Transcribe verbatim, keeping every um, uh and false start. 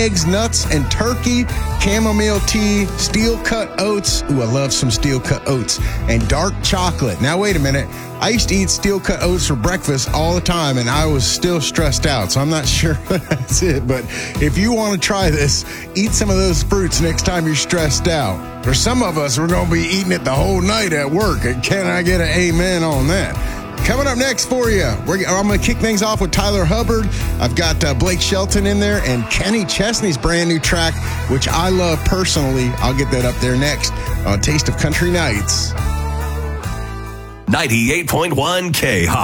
eggs, nuts, and turkey, chamomile tea, steel-cut oats. Ooh, I love some steel-cut oats. And dark chocolate. Now, wait a minute. I used to eat steel-cut oats for breakfast all the time, and I was still stressed out, so I'm not sure that's it. But if you want to try this, eat some of those fruits next time you're stressed out. For some of us, we're going to be eating it the whole night at work, and can I get an amen on that? Coming up next for you, we're, I'm going to kick things off with Tyler Hubbard. I've got uh, Blake Shelton in there and Kenny Chesney's brand new track, which I love personally. I'll get that up there next on Taste of Country Nights. ninety-eight point one K-Hop.